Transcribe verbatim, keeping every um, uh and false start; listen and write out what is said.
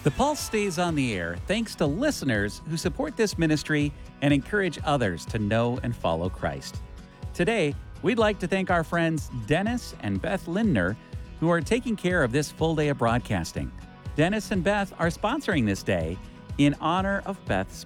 The Pulse stays on the air thanks to listeners who support this ministry and encourage others to know and follow Christ. Today, we'd like to thank our friends Dennis and Beth Lindner, who are taking care of this full day of broadcasting. Dennis and Beth are sponsoring this day in honor of Beth's